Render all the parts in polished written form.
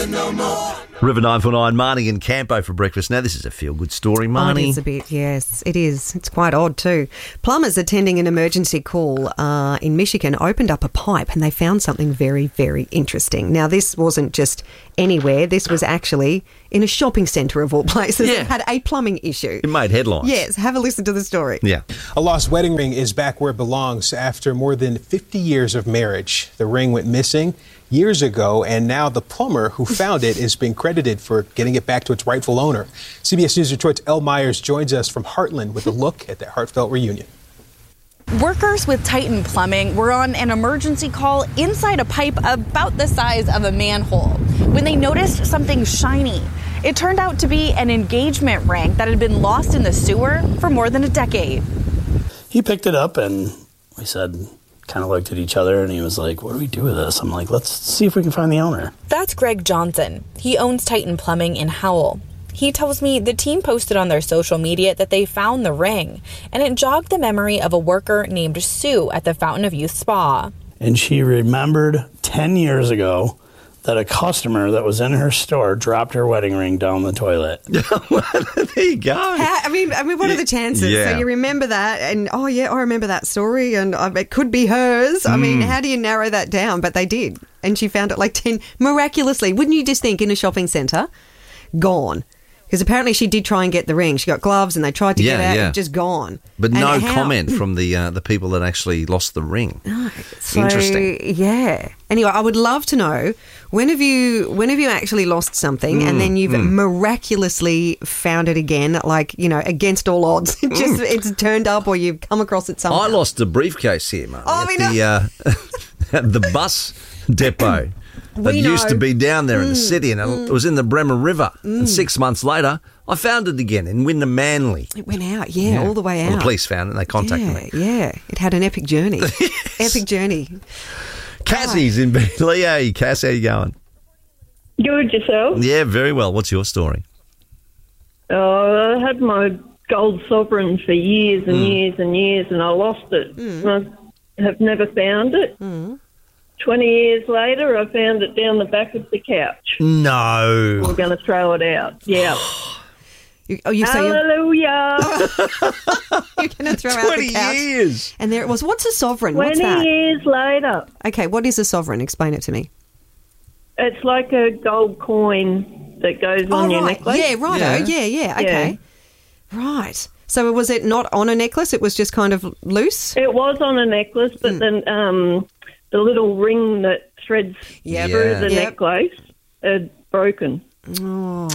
no more. River 949, Marnie and Campo for breakfast. Now, this is a feel-good story, Marnie. Oh, it is a bit, yes. It is. It's quite odd too. Plumbers attending an emergency call in Michigan opened up a pipe and they found something very, very interesting. Now, this wasn't just anywhere. This was actually in a shopping centre of all places. Yeah. It had a plumbing issue. It made headlines. Yes, have a listen to the story. Yeah. A lost wedding ring is back where it belongs after more than 50 years of marriage. The ring went missing years ago, and now the plumber who found it is being credited for getting it back to its rightful owner. CBS News Detroit's Elle Myers joins us from Heartland with a look at that heartfelt reunion. Workers with Titan Plumbing were on an emergency call inside a pipe about the size of a manhole when they noticed something shiny. It turned out to be an engagement ring that had been lost in the sewer for more than a decade. He picked it up and we kind of looked at each other and he was like, what do we do with this? I'm like, let's see if we can find the owner. That's Greg Johnson. He owns Titan Plumbing in Howell. He tells me the team posted on their social media that they found the ring, and it jogged the memory of a worker named Sue at the Fountain of Youth Spa. And she remembered 10 years ago that a customer that was in her store dropped her wedding ring down the toilet. There you go. I mean, what are the chances? Yeah. So you remember that, and oh yeah, I remember that story, and it could be hers. I mean, how do you narrow that down? But they did, and she found it like 10 miraculously. Wouldn't you just think in a shopping centre, gone? Because apparently she did try and get the ring. She got gloves and they tried to get out and just gone. But and no how? comment from the people that actually lost the ring. No. So, interesting. Yeah. Anyway, I would love to know, when have you actually lost something and then you've miraculously found it again, like, you know, against all odds? It's turned up or you've come across it somehow. I lost a briefcase here, mate. At the bus depot. That used to be down there in the city, and it was in the Bremer River. And 6 months later, I found it again in Wyndham Manly. It went out, all the way out. Well, the police found it and they contacted me. Yeah, it had an epic journey. Epic journey. Cassie's in Beeley. Hey, Cass, how you going? Good, yourself? Yeah, very well. What's your story? I had my gold sovereign for years and years and years, and I lost it. And I have never found it. 20 years later, I found it down the back of the couch. No. We're going to throw it out. Yeah. Hallelujah. You're going to throw out the couch. 20 years. And there it was. What's a sovereign? What's 20 that? years later. Okay, what is a sovereign? Explain it to me. It's like a gold coin that goes on your necklace. Yeah, righto. Yeah. Okay. Right. So was it not on a necklace? It was just kind of loose? It was on a necklace, but then the little ring that threads through the necklace had broken. Oh,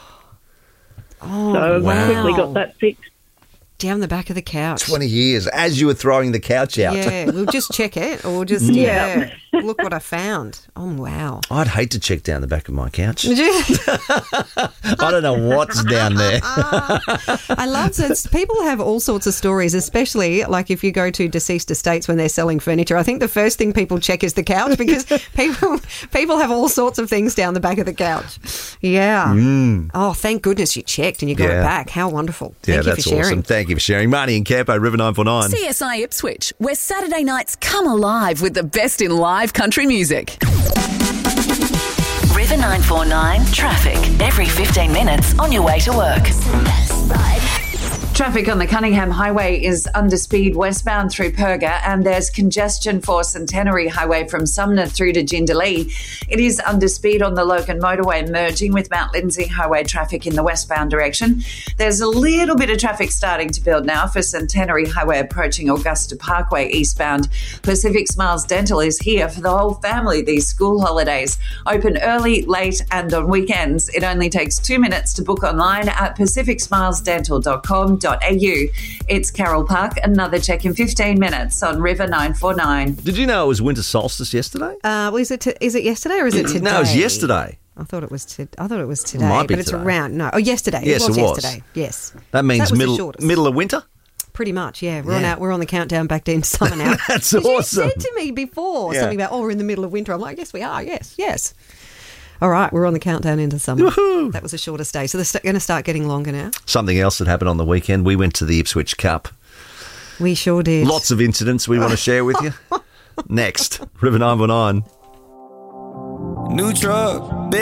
so I quickly got that fixed. Down the back of the couch. 20 years, as you were throwing the couch out. Yeah, we'll just check it or just, look what I found. Oh, wow. I'd hate to check down the back of my couch. I don't know what's down there. I love that. People have all sorts of stories, especially like if you go to deceased estates when they're selling furniture. I think the first thing people check is the couch because people have all sorts of things down the back of the couch. Yeah. Oh, thank goodness you checked and you got it back. How wonderful. Thank you for sharing. Awesome. Thank you for sharing. Marnie and Campo, River 949. CSI Ipswich, where Saturday nights come alive with the best in live country music. River 949 traffic every 15 minutes on your way to work. Traffic on the Cunningham Highway is under speed westbound through Perga, and there's congestion for Centenary Highway from Sumner through to Jindalee. It is under speed on the Logan Motorway, merging with Mount Lindsay Highway traffic in the westbound direction. There's a little bit of traffic starting to build now for Centenary Highway approaching Augusta Parkway eastbound. Pacific Smiles Dental is here for the whole family these school holidays. Open early, late and on weekends. It only takes 2 minutes to book online at pacificsmilesdental.com. It's Carol Park. Another check in 15 minutes on River 949. Did you know it was winter solstice yesterday? Is it yesterday or is it today? No, it was yesterday. I thought it was today, Might be but it's today. around. No, yesterday. Yes, it was it was. yesterday. Yes, that means the shortest. middle of winter. Pretty much, yeah. We're on the countdown back into summer now. That's awesome. You said to me before something about we're in the middle of winter. I'm like, yes, we are. Yes. All right, we're on the countdown into summer. Woohoo! That was the shortest day. So they're going to start getting longer now. Something else that happened on the weekend, we went to the Ipswich Cup. We sure did. Lots of incidents we want to share with you. Next, River 949. New truck.